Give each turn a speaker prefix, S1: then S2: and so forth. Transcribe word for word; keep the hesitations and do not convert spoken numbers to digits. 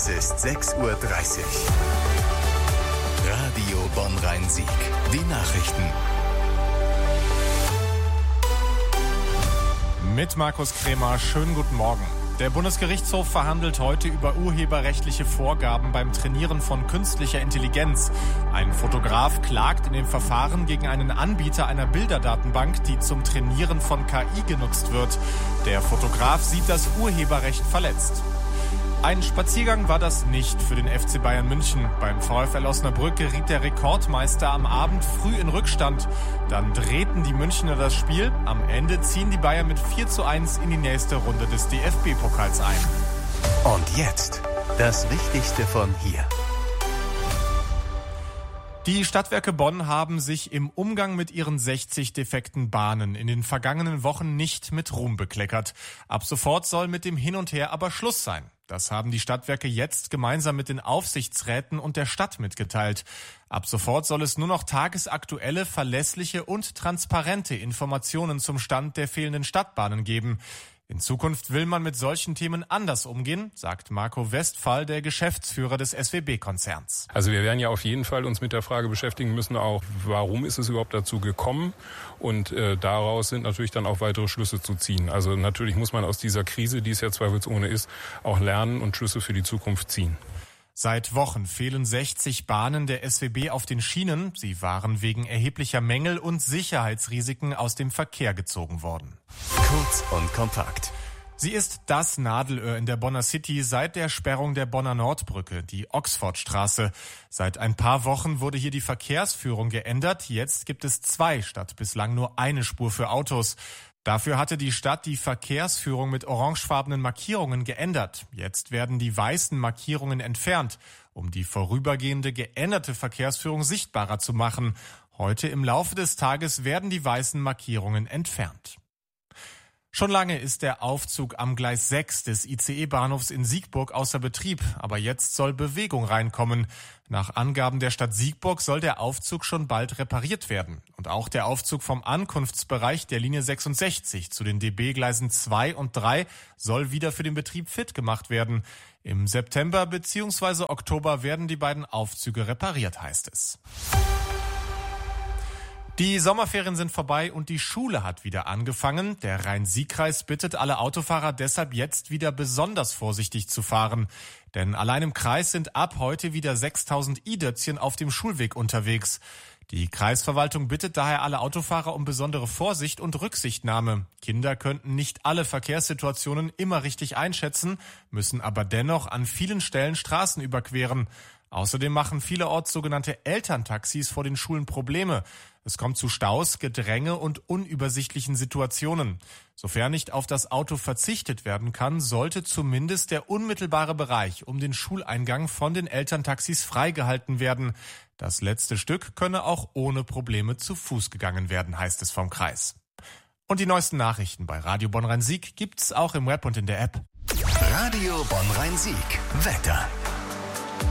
S1: Es ist sechs Uhr dreißig. Radio Bonn-Rhein-Sieg. Die Nachrichten.
S2: Mit Markus Krämer, schönen guten Morgen. Der Bundesgerichtshof verhandelt heute über urheberrechtliche Vorgaben beim Trainieren von künstlicher Intelligenz. Ein Fotograf klagt in dem Verfahren gegen einen Anbieter einer Bilderdatenbank, die zum Trainieren von K I genutzt wird. Der Fotograf sieht das Urheberrecht verletzt. Ein Spaziergang war das nicht für den F C Bayern München. Beim VfL Osnabrück geriet der Rekordmeister am Abend früh in Rückstand. Dann drehten die Münchner das Spiel. Am Ende ziehen die Bayern mit vier zu eins in die nächste Runde des D F B-Pokals ein.
S1: Und jetzt das Wichtigste von hier.
S2: Die Stadtwerke Bonn haben sich im Umgang mit ihren sechzig defekten Bahnen in den vergangenen Wochen nicht mit Ruhm bekleckert. Ab sofort soll mit dem Hin und Her aber Schluss sein. Das haben die Stadtwerke jetzt gemeinsam mit den Aufsichtsräten und der Stadt mitgeteilt. Ab sofort soll es nur noch tagesaktuelle, verlässliche und transparente Informationen zum Stand der fehlenden Stadtbahnen geben. In Zukunft will man mit solchen Themen anders umgehen, sagt Marco Westphal, der Geschäftsführer des S W B-Konzerns.
S3: Also wir werden ja auf jeden Fall uns mit der Frage beschäftigen müssen, auch warum ist es überhaupt dazu gekommen? Und äh, daraus sind natürlich dann auch weitere Schlüsse zu ziehen. Also natürlich muss man aus dieser Krise, die es ja zweifelsohne ist, auch lernen und Schlüsse für die Zukunft ziehen.
S2: Seit Wochen fehlen sechzig Bahnen der S W B auf den Schienen. Sie waren wegen erheblicher Mängel und Sicherheitsrisiken aus dem Verkehr gezogen worden.
S1: Kurz und kompakt.
S2: Sie ist das Nadelöhr in der Bonner City seit der Sperrung der Bonner Nordbrücke, die Oxfordstraße. Seit ein paar Wochen wurde hier die Verkehrsführung geändert. Jetzt gibt es zwei statt bislang nur eine Spur für Autos. Dafür hatte die Stadt die Verkehrsführung mit orangefarbenen Markierungen geändert. Jetzt werden die weißen Markierungen entfernt, um die vorübergehende geänderte Verkehrsführung sichtbarer zu machen. Heute im Laufe des Tages werden die weißen Markierungen entfernt. Schon lange ist der Aufzug am Gleis sechs des I C E-Bahnhofs in Siegburg außer Betrieb, aber jetzt soll Bewegung reinkommen. Nach Angaben der Stadt Siegburg soll der Aufzug schon bald repariert werden. Und auch der Aufzug vom Ankunftsbereich der Linie sechsundsechzig zu den D B-Gleisen zwei und drei soll wieder für den Betrieb fit gemacht werden. Im September bzw. Oktober werden die beiden Aufzüge repariert, heißt es. Die Sommerferien sind vorbei und die Schule hat wieder angefangen. Der Rhein-Sieg-Kreis bittet alle Autofahrer deshalb jetzt wieder besonders vorsichtig zu fahren. Denn allein im Kreis sind ab heute wieder sechstausend I-Dötzchen auf dem Schulweg unterwegs. Die Kreisverwaltung bittet daher alle Autofahrer um besondere Vorsicht und Rücksichtnahme. Kinder könnten nicht alle Verkehrssituationen immer richtig einschätzen, müssen aber dennoch an vielen Stellen Straßen überqueren. Außerdem machen vielerorts sogenannte Elterntaxis vor den Schulen Probleme. Es kommt zu Staus, Gedränge und unübersichtlichen Situationen. Sofern nicht auf das Auto verzichtet werden kann, sollte zumindest der unmittelbare Bereich um den Schuleingang von den Elterntaxis freigehalten werden. Das letzte Stück könne auch ohne Probleme zu Fuß gegangen werden, heißt es vom Kreis. Und die neuesten Nachrichten bei Radio Bonn-Rhein-Sieg gibt's auch im Web und in der App.
S1: Radio Bonn-Rhein-Sieg. Wetter.